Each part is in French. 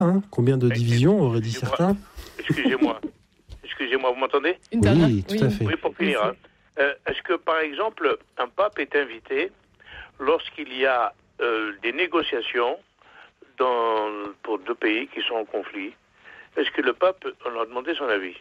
hein. Combien de divisions, auraient dit certains? Excusez-moi, vous m'entendez? Oui, tout à fait. Oui, pour finir. Hein. Est-ce que, par exemple, un pape est invité lorsqu'il y a des négociations pour deux pays qui sont en conflit? Est-ce que le pape, on a demandé son avis?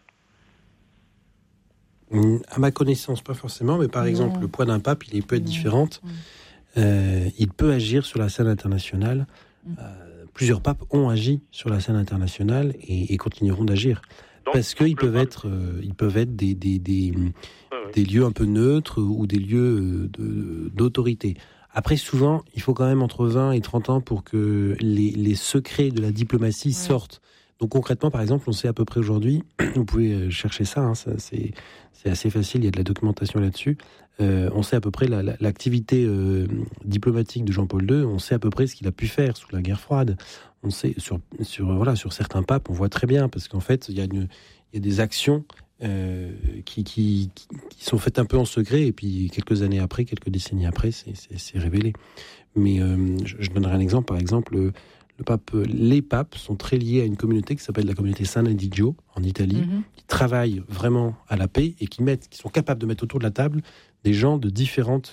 À ma connaissance, pas forcément, mais par exemple, le poids d'un pape, il peut être différent. Il peut agir sur la scène internationale. Plusieurs papes ont agi sur la scène internationale et continueront d'agir. Parce qu'ils peuvent être des lieux un peu neutres ou des lieux d'autorité. Après, souvent, il faut quand même entre 20 et 30 ans pour que les secrets de la diplomatie sortent. Donc concrètement, par exemple, on sait à peu près aujourd'hui, vous pouvez chercher ça, hein, c'est assez facile, il y a de la documentation là-dessus, on sait à peu près l'activité diplomatique de Jean-Paul II, on sait à peu près ce qu'il a pu faire sous la guerre froide. On sait, sur certains papes, on voit très bien, parce qu'en fait, il y a des actions qui sont faites un peu en secret, et puis quelques années après, quelques décennies après, c'est révélé. Mais je donnerai un exemple, par exemple... les papes sont très liés à une communauté qui s'appelle la communauté San Egidio en Italie, qui travaille vraiment à la paix et qui sont capables de mettre autour de la table des gens de différentes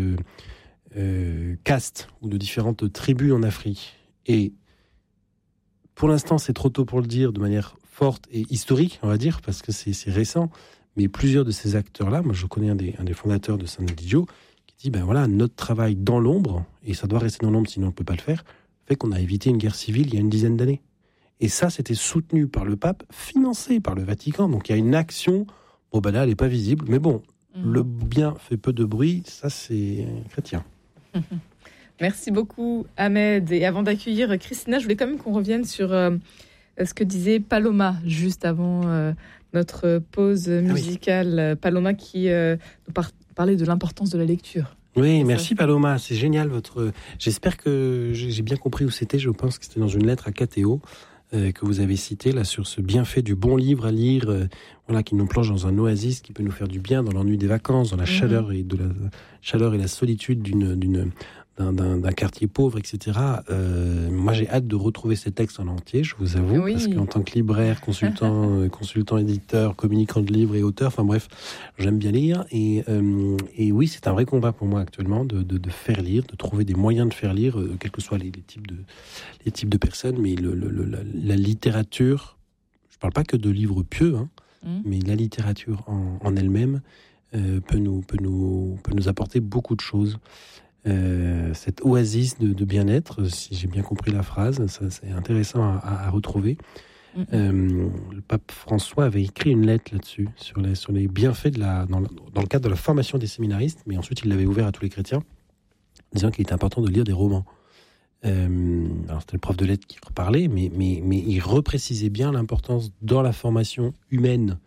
castes ou de différentes tribus en Afrique. Et pour l'instant, c'est trop tôt pour le dire de manière forte et historique, on va dire, parce que c'est récent. Mais plusieurs de ces acteurs-là, moi je connais un des fondateurs de San Egidio, qui dit, ben voilà, notre travail dans l'ombre, et ça doit rester dans l'ombre sinon on ne peut pas le faire, fait qu'on a évité une guerre civile il y a une dizaine d'années. Et ça, c'était soutenu par le pape, financé par le Vatican. Donc il y a une action, bon ben là, elle n'est pas visible, mais bon, le bien fait peu de bruit, ça c'est chrétien. Merci beaucoup, Ahmed. Et avant d'accueillir Christina, je voulais quand même qu'on revienne sur ce que disait Paloma, juste avant notre pause musicale. Paloma qui nous parlait de l'importance de la lecture. Oui, merci Paloma, c'est génial J'espère que j'ai bien compris où c'était. Je pense que c'était dans une lettre à Cathéo que vous avez cité là sur ce bienfait du bon livre à lire, qui nous plonge dans un oasis qui peut nous faire du bien dans l'ennui des vacances, dans la chaleur et la solitude d'un quartier pauvre, etc. Moi, j'ai hâte de retrouver ces textes en entier, je vous avoue, parce qu'en tant que libraire, consultant éditeur, communicant de livres et auteur, enfin bref, j'aime bien lire. Et oui, c'est un vrai combat pour moi actuellement de faire lire, de trouver des moyens de faire lire, quels que soient les types de personnes, mais la littérature, je parle pas que de livres pieux, mais la littérature en elle-même peut nous apporter beaucoup de choses. Cette oasis de bien-être, si j'ai bien compris la phrase, ça, c'est intéressant à retrouver. Le pape François avait écrit une lettre là-dessus, sur les bienfaits dans le cadre de la formation des séminaristes, mais ensuite il l'avait ouvert à tous les chrétiens, disant qu'il était important de lire des romans. Alors c'était le prof de lettres qui reparlait, mais il reprécisait bien l'importance dans la formation humaine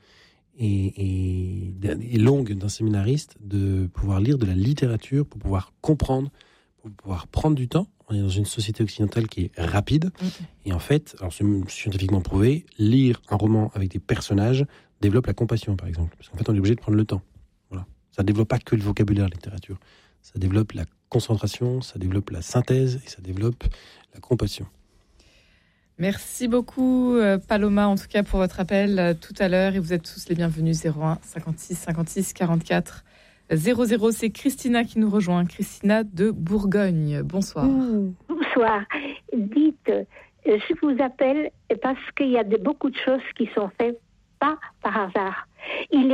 et longue d'un séminariste de pouvoir lire de la littérature pour pouvoir comprendre, pour pouvoir prendre du temps. On est dans une société occidentale qui est rapide. Et en fait, alors c'est scientifiquement prouvé, lire un roman avec des personnages développe la compassion, par exemple. Parce qu'en fait, on est obligé de prendre le temps. Voilà. Ça ne développe pas que le vocabulaire, la littérature. Ça développe la concentration, ça développe la synthèse et ça développe la compassion. Merci beaucoup Paloma, en tout cas pour votre appel tout à l'heure, et vous êtes tous les bienvenus. 01 56 56 44 00. C'est Christina qui nous rejoint, Christina de Bourgogne. Bonsoir. Bonsoir. Dites, je vous appelle parce qu'il y a beaucoup de choses qui sont faites pas par hasard. Il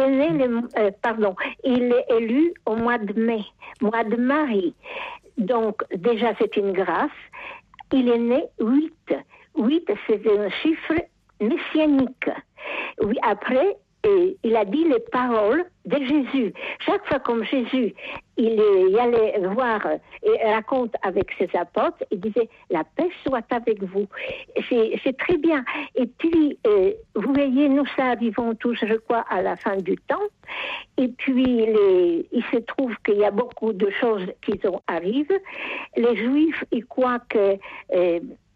est élu au mois de mai, mois de Marie. Donc déjà c'est une grâce. Il est né 8. 8, c'est un chiffre messianique. Oui, après, il a dit les paroles de Jésus. Chaque fois comme Jésus, il allait voir et raconte avec ses apôtres, il disait « La paix soit avec vous ». C'est très bien. Et puis, vous voyez, nous arrivons tous, je crois, à la fin du temps. Et puis, il se trouve qu'il y a beaucoup de choses qui arrivent. Les Juifs, ils croient que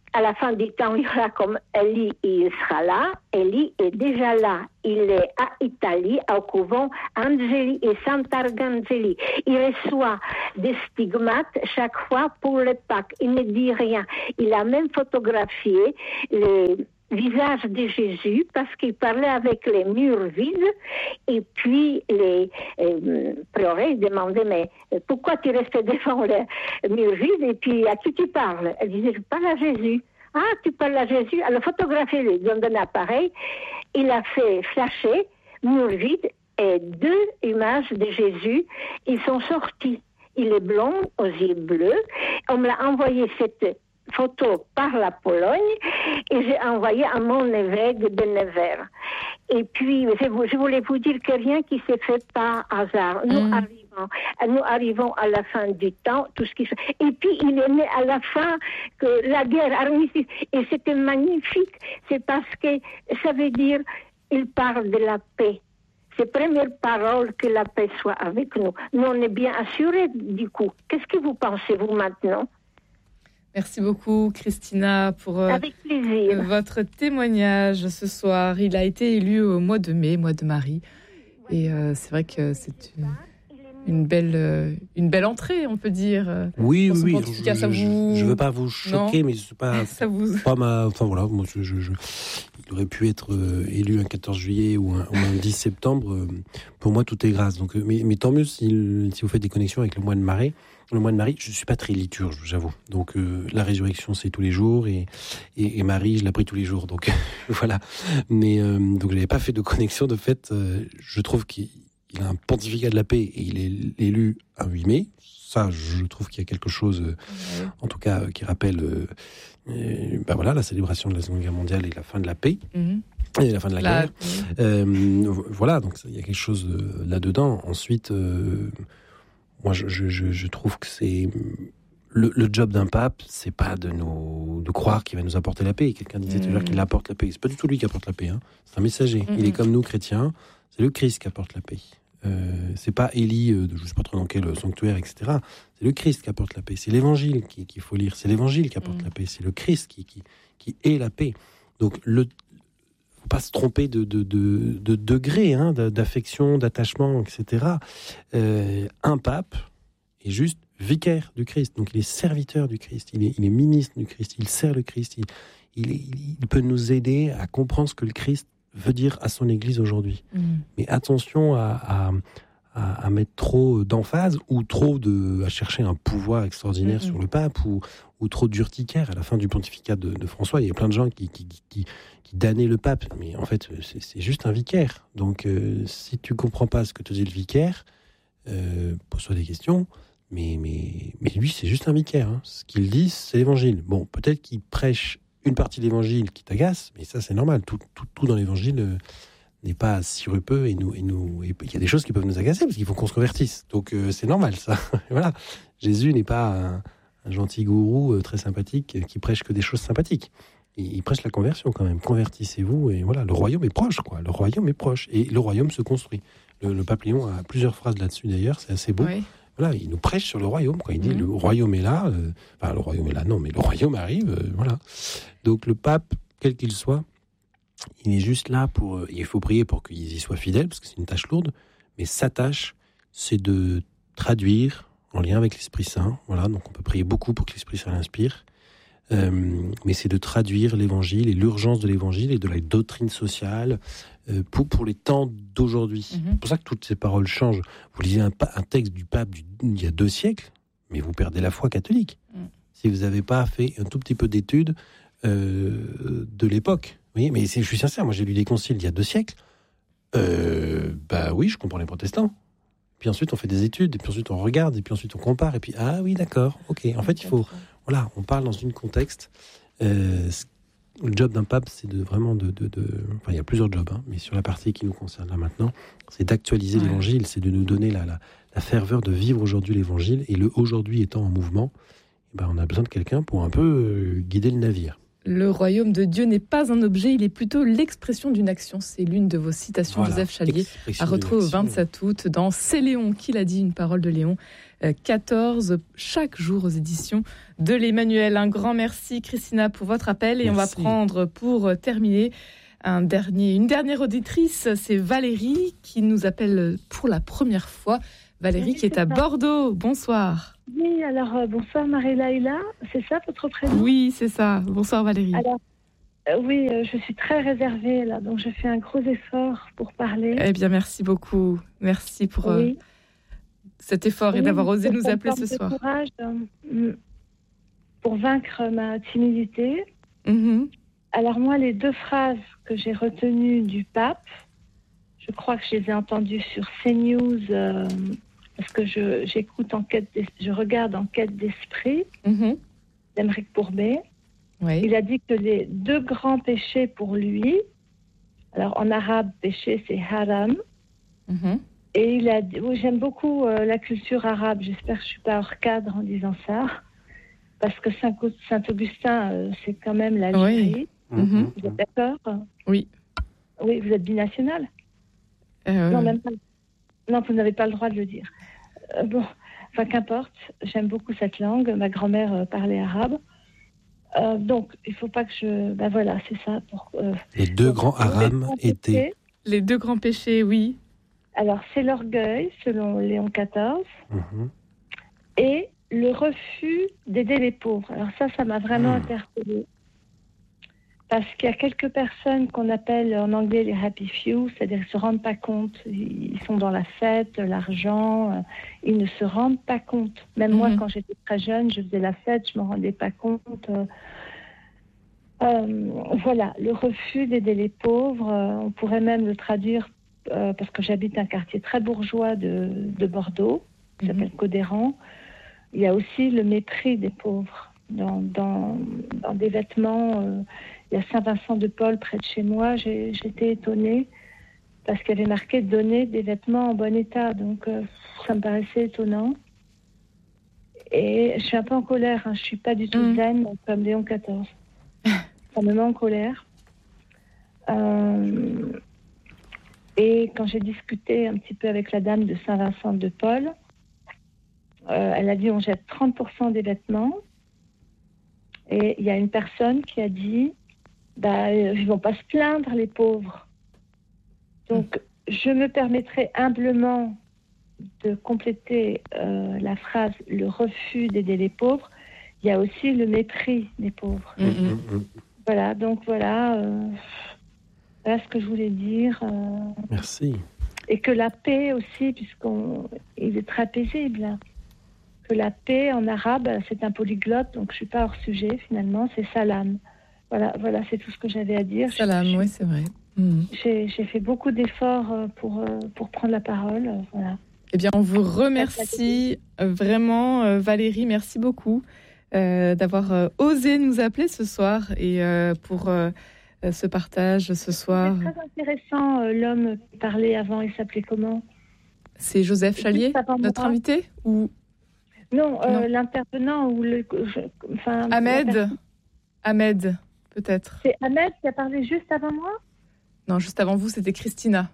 à la fin du temps, il y aura comme Élie, il sera là. Élie est déjà là. Il est à Italie, au couvent Angeli et Sant'Arcangeli. Il reçoit des stigmates chaque fois pour le Pâques. Il ne dit rien. Il a même photographié le visage de Jésus parce qu'il parlait avec les murs vides. Et puis les prieurés demandaient, mais pourquoi tu restes devant les murs vides et puis à qui tu parles? Elle disait, je parle à Jésus. Ah, tu parles à Jésus? Alors photographiez-le. Ils ont donné un appareil. Il a fait flasher mur vide et 2 images de Jésus. Ils sont sortis. Il est blond aux yeux bleus. On me l'a envoyé cette photo par la Pologne et j'ai envoyé à mon évêque de Nevers. Et puis, je voulais vous dire que rien qui s'est fait par hasard. Nous arrivons à la fin du temps, tout ce qui se... Et puis, il est né à la fin que la guerre armistice. Et c'était magnifique. C'est parce que ça veut dire, il parle de la paix. C'est première parole que la paix soit avec nous. Nous, on est bien assurés du coup. Qu'est-ce que vous pensez, vous, maintenant? Merci beaucoup, Christina, pour avec plaisir. Votre témoignage ce soir. Il a été élu au mois de mai, mois de Marie. Et c'est vrai que c'est une belle entrée, on peut dire. Oui. Ça vous... Je veux pas vous choquer, mais c'est pas, ça vous... pas ma... Enfin voilà, moi, il aurait pu être élu un 14 juillet ou un 10 septembre. Pour moi, tout est grâce. Donc, mais tant mieux si vous faites des connexions avec le mois de Marie. Le mois de Marie, je suis pas très liturge, j'avoue. Donc la résurrection, c'est tous les jours et Marie, je la prie tous les jours. Donc voilà. Mais donc j'avais pas fait de connexion. De fait, je trouve qu'il a un pontificat de la paix et il est élu un 8 mai. Ça, je trouve qu'il y a quelque chose, en tout cas, qui rappelle, la célébration de la Seconde Guerre mondiale et la fin de la paix. Et la fin de la guerre. Voilà, donc il y a quelque chose là-dedans. Ensuite, moi, je trouve que c'est le job d'un pape, c'est pas de croire qu'il va nous apporter la paix. Quelqu'un disait tout à l'heure qu'il apporte la paix. C'est pas du tout lui qui apporte la paix. Hein. C'est un messager. Il est comme nous, chrétiens. C'est le Christ qui apporte la paix. C'est pas Élie, je sais pas trop dans quel sanctuaire, etc. C'est le Christ qui apporte la paix. C'est l'Évangile qu'il faut lire. C'est l'Évangile qui apporte la paix. C'est le Christ qui est la paix. Donc faut pas se tromper de degré, hein, d'affection, d'attachement, etc. Un pape est juste vicaire du Christ, donc il est serviteur du Christ, il est ministre du Christ, il sert le Christ, il peut nous aider à comprendre ce que le Christ veut dire à son Église aujourd'hui. Mais attention à mettre trop d'emphase ou à chercher un pouvoir extraordinaire sur le pape ou trop d'urticaire. À la fin du pontificat de François, il y a plein de gens qui damnaient le pape, mais en fait c'est juste un vicaire. Donc si tu comprends pas ce que te dit le vicaire, pose-toi des questions. Mais lui, c'est juste un vicaire. Hein. Ce qu'il dit, c'est l'évangile. Bon, peut-être qu'il prêche une partie de l'évangile qui t'agace, mais ça, c'est normal. Tout dans l'évangile n'est pas sirupeux et il y a des choses qui peuvent nous agacer parce qu'il faut qu'on se convertisse. Donc, c'est normal, ça. Voilà. Jésus n'est pas un gentil gourou très sympathique qui prêche que des choses sympathiques. Il prêche la conversion quand même. Convertissez-vous et voilà. Le royaume est proche, quoi. Le royaume est proche et le royaume se construit. Le pape Léon a plusieurs phrases là-dessus, d'ailleurs. C'est assez beau. Oui. Voilà, il nous prêche sur le royaume. Quand il dit le royaume est là, le royaume est là, non, mais le royaume arrive, voilà. Donc le pape, quel qu'il soit, il est juste là pour. Il faut prier pour qu'il y soit fidèle, parce que c'est une tâche lourde. Mais sa tâche, c'est de traduire en lien avec l'Esprit Saint. Voilà, donc on peut prier beaucoup pour que l'Esprit Saint l'inspire. Mais c'est de traduire l'Évangile et l'urgence de l'Évangile et de la doctrine sociale pour les temps d'aujourd'hui. C'est pour ça que toutes ces paroles changent. Vous lisez un texte du pape il y a 2 siècles, mais vous perdez la foi catholique. Si vous n'avez pas fait un tout petit peu d'études de l'époque. Vous voyez, mais je suis sincère, moi j'ai lu des conciles il y a 2 siècles. Oui, je comprends les protestants. Puis ensuite on fait des études, et puis ensuite on regarde, et puis ensuite on compare, et puis ah oui d'accord, ok. En fait il faut... Voilà, on parle dans un contexte. Le job d'un pape, c'est vraiment Enfin, il y a plusieurs jobs, hein, mais sur la partie qui nous concerne là maintenant, c'est d'actualiser l'Évangile, c'est de nous donner la ferveur de vivre aujourd'hui l'Évangile. Et le aujourd'hui étant en mouvement, on a besoin de quelqu'un pour un peu guider le navire. Le royaume de Dieu n'est pas un objet, il est plutôt l'expression d'une action. C'est l'une de vos citations, voilà, Joseph Chalier, à retrouver au 27 août dans C'est Léon qui l'a dit, une parole de Léon 14, chaque jour aux éditions de l'Emmanuel. Un grand merci Christina pour votre appel et merci. On va prendre pour terminer une dernière auditrice, c'est Valérie qui nous appelle pour la première fois. Valérie qui est à Bordeaux, bonsoir. Oui, alors bonsoir Marie-Laïla, c'est ça votre prénom ? Oui, c'est ça, bonsoir Valérie. Alors, oui, je suis très réservée là, donc je fais un gros effort pour parler. Eh bien, merci beaucoup, merci pour cet effort et d'avoir osé nous appeler ce soir. Courage pour vaincre ma timidité. Alors moi, les 2 phrases que j'ai retenues du pape, je crois que je les ai entendues sur CNews, parce que je regarde En quête d'esprit, d'Aymeric Pourbet. Oui. Il a dit que les 2 grands péchés pour lui, alors en arabe, péché, c'est haram. Et il a dit, j'aime beaucoup la culture arabe, j'espère que je ne suis pas hors cadre en disant ça, parce que Saint-Augustin, c'est quand même l'Algérie. Vous êtes d'accord ? Oui. Oui, vous êtes binational ? Non, même pas. Non, vous n'avez pas le droit de le dire. Bon, enfin, qu'importe, j'aime beaucoup cette langue. Ma grand-mère parlait arabe. Donc, il ne faut pas que je... Ben voilà, c'est ça. Les 2 grands haram étaient... Les 2 grands péchés, oui. Alors, c'est l'orgueil, selon Léon XIV, et le refus d'aider les pauvres. Alors ça m'a vraiment interpellée. Parce qu'il y a quelques personnes qu'on appelle en anglais les happy few, c'est-à-dire qu'ils ne se rendent pas compte. Ils sont dans la fête, l'argent, ils ne se rendent pas compte. Même moi, quand j'étais très jeune, je faisais la fête, je ne me rendais pas compte. Voilà, le refus d'aider les pauvres, on pourrait même le traduire, parce que j'habite un quartier très bourgeois de Bordeaux, qui s'appelle Codéran. Il y a aussi le mépris des pauvres dans des vêtements... Il y a Saint-Vincent-de-Paul près de chez moi. J'étais étonnée parce qu'il y avait marqué « donner des vêtements en bon état ». Donc, ça me paraissait étonnant. Et je suis un peu en colère. Je ne suis pas du tout zen comme Léon XIV. Ça me met en colère. Et quand j'ai discuté un petit peu avec la dame de Saint-Vincent-de-Paul, elle a dit « on jette 30% des vêtements ». Et il y a une personne qui a dit ils ne vont pas se plaindre, les pauvres. Donc, je me permettrai humblement de compléter la phrase « le refus d'aider les pauvres ». Il y a aussi le mépris des pauvres. Voilà, donc voilà ce que je voulais dire. Merci. Et que la paix aussi, puisqu'il est très paisible. Que la paix en arabe, c'est un polyglotte, donc je ne suis pas hors sujet finalement, c'est salam. Voilà, c'est tout ce que j'avais à dire. Salam, oui, c'est vrai. J'ai fait beaucoup d'efforts pour prendre la parole. Voilà. Eh bien, on vous remercie vraiment, Valérie, merci beaucoup d'avoir osé nous appeler ce soir et pour ce partage ce soir. C'est très intéressant, l'homme qui parlait avant, il s'appelait comment ? C'est Joseph Chalier, notre invité ou... Non, l'intervenant ou Ahmed, peut-être. C'est Ahmed qui a parlé juste avant moi ? Non, juste avant vous, c'était Christina.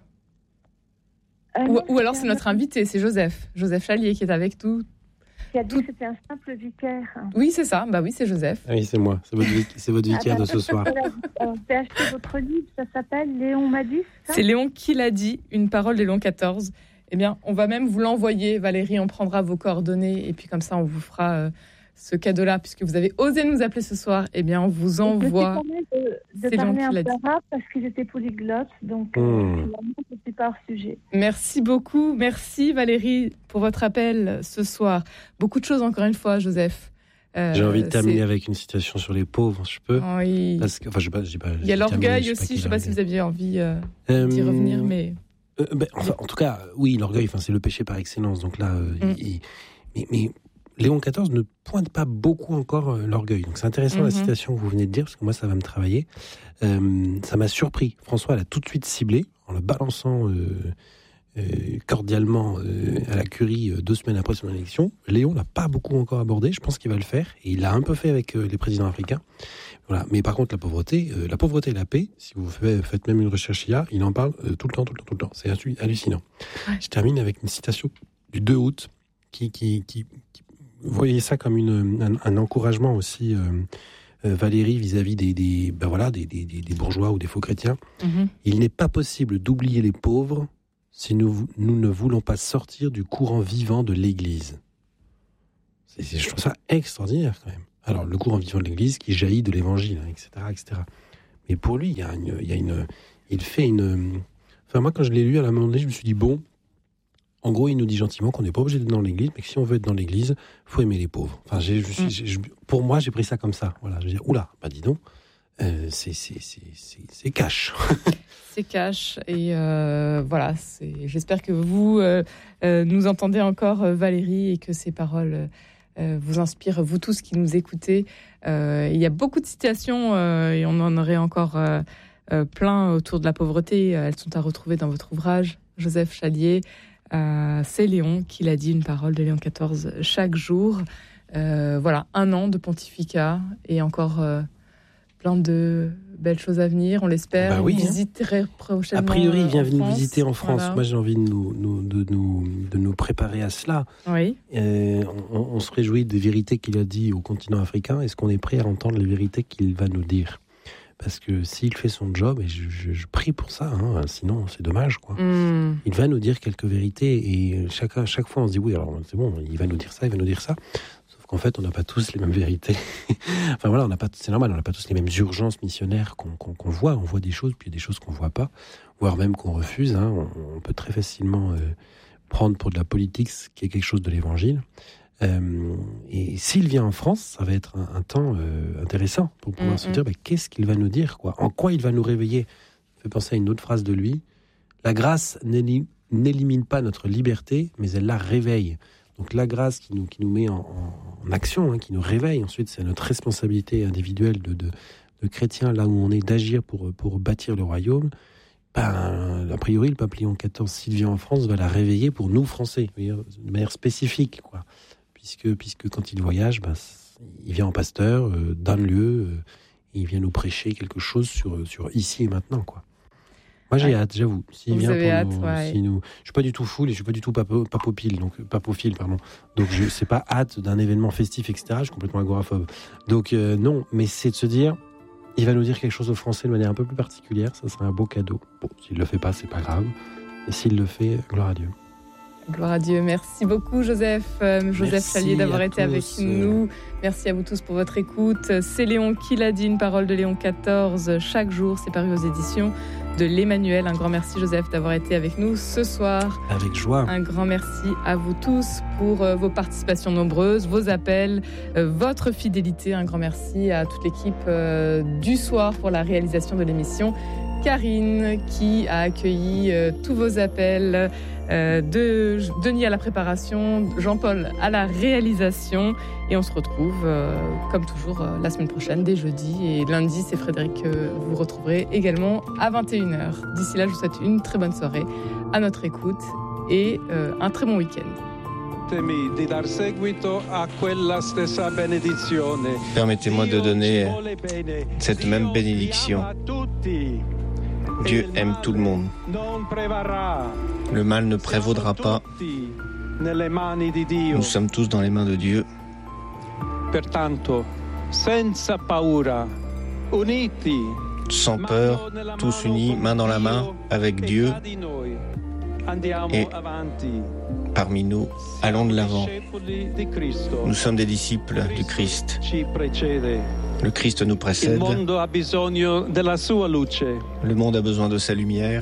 Ou alors c'est notre invité, c'est Joseph Chalier qui est avec nous. Qui a dit que c'était un simple vicaire. Oui, c'est ça. Bah oui, c'est Joseph. Oui, c'est moi. C'est votre vicaire de ce soir. J'ai acheté votre livre, ça s'appelle Léon m'a dit, ça ? C'est Léon qui l'a dit, une parole de Léon XIV. Eh bien, on va même vous l'envoyer, Valérie, on prendra vos coordonnées et puis comme ça, on vous fera ce cadeau-là, puisque vous avez osé nous appeler ce soir. Eh bien, on vous envoie... de parler un peu arabe parce qu'ils étaient polyglottes, donc finalement, je ne suis pas hors sujet. Merci beaucoup, merci Valérie pour votre appel ce soir. Beaucoup de choses encore une fois, Joseph. J'ai envie de terminer avec une citation sur les pauvres, je peux ? Oui. Parce que, il y a l'orgueil aussi, je ne sais pas si vous aviez envie d'y revenir, mais... en tout cas, oui, l'orgueil, c'est le péché par excellence. Donc là, mais Léon XIV ne pointe pas beaucoup encore l'orgueil. Donc c'est intéressant la citation que vous venez de dire, parce que moi, ça va me travailler. Ça m'a surpris. François l'a tout de suite ciblé, en le balançant cordialement à la Curie 2 semaines après son élection. Léon l'a pas beaucoup encore abordé, je pense qu'il va le faire, et il l'a un peu fait avec les présidents africains. Voilà. Mais par contre, la pauvreté et la paix, si vous faites même une recherche IA, il en parle tout le temps. C'est hallucinant. Ouais. Je termine avec une citation du 2 août qui voyez ça comme un encouragement aussi, Valérie, vis-à-vis des bourgeois ou des faux chrétiens. Mm-hmm. Il n'est pas possible d'oublier les pauvres si nous ne voulons pas sortir du courant vivant de l'Église. Je trouve ça extraordinaire quand même. Alors, le courant vivant de l'Église qui jaillit de l'Évangile, etc., etc. Mais pour lui, il fait une... Enfin, moi, quand je l'ai lu à un moment donné, je me suis dit, bon, en gros, il nous dit gentiment qu'on n'est pas obligé d'être dans l'Église, mais que si on veut être dans l'Église, il faut aimer les pauvres. Enfin, pour moi, j'ai pris ça comme ça. Voilà, je veux dire, oula, bah dis donc, c'est cash. C'est cash. Et voilà, j'espère que vous nous entendez encore, Valérie, et que ces paroles... vous inspire, vous tous qui nous écoutez. Il y a beaucoup de citations et on en aurait encore plein autour de la pauvreté. Elles sont à retrouver dans votre ouvrage, Joseph Chalier. C'est Léon qui l'a dit, une parole de Léon XIV chaque jour. Voilà, 1 an de pontificat et encore plein de belles choses à venir, on l'espère. Bah oui, on visiterait prochainement. A priori, il vient nous visiter en France. Voilà. Moi, j'ai envie de nous préparer à cela. Oui. On se réjouit des vérités qu'il a dit au continent africain. Est-ce qu'on est prêt à entendre les vérités qu'il va nous dire ? Parce que s'il fait son job, et je prie pour ça, hein, sinon c'est dommage, quoi. Il va nous dire quelques vérités et chaque fois on se dit oui, alors c'est bon, il va nous dire ça, il va nous dire ça. Qu'en fait, on n'a pas tous les mêmes vérités. Enfin voilà, c'est normal, on n'a pas tous les mêmes urgences missionnaires qu'on voit. On voit des choses, puis il y a des choses qu'on ne voit pas, voire même qu'on refuse. Hein. On peut très facilement prendre pour de la politique ce qui est quelque chose de l'évangile. Et s'il vient en France, ça va être un temps intéressant pour pouvoir se dire qu'est-ce qu'il va nous dire, quoi. En quoi il va nous réveiller. Ça fait penser à une autre phrase de lui. La grâce n'élimine pas notre liberté, mais elle la réveille. Donc la grâce qui nous met en action, hein, qui nous réveille. Ensuite, c'est notre responsabilité individuelle de chrétiens, là où on est, d'agir pour bâtir le royaume. A priori, le pape Léon XIV, s'il vient en France, va la réveiller pour nous, Français, de manière spécifique, quoi. Puisque quand il voyage, il vient en pasteur d'un lieu, et il vient nous prêcher quelque chose sur ici et maintenant, quoi. Moi, j'ai hâte, j'avoue. S'il vient pour nous, ouais. Je suis pas du tout full et je suis pas du tout papophile, pardon. Donc, c'est pas hâte d'un événement festif, etc. Je suis complètement agoraphobe. Donc, non, mais c'est de se dire, il va nous dire quelque chose aux Français de manière un peu plus particulière. Ça serait un beau cadeau. Bon, s'il le fait pas, c'est pas grave. Et s'il le fait, gloire à Dieu. Gloire à Dieu. Merci beaucoup, Joseph Chalier, d'avoir été avec nous. Merci à vous tous pour votre écoute. C'est Léon qui l'a dit, une parole de Léon XIV chaque jour. C'est paru aux éditions de l'Emmanuel. Un grand merci, Joseph, d'avoir été avec nous ce soir. Avec joie. Un grand merci à vous tous pour vos participations nombreuses, vos appels, votre fidélité. Un grand merci à toute l'équipe du soir pour la réalisation de l'émission. Karine qui a accueilli tous vos appels, Denis à la préparation, Jean-Paul à la réalisation, et on se retrouve comme toujours la semaine prochaine dès jeudi, et lundi c'est Frédéric que vous retrouverez également à 21h. D'ici là, je vous souhaite une très bonne soirée à notre écoute et un très bon week-end. Permettez-moi de donner cette même bénédiction. Dieu aime tout le monde. Le mal ne prévaudra pas. Nous sommes tous dans les mains de Dieu. Sans peur, tous unis, main dans la main, avec Dieu. Et parmi nous, allons de l'avant. Nous sommes des disciples du Christ. Le Christ nous précède. Le monde a besoin de sa lumière.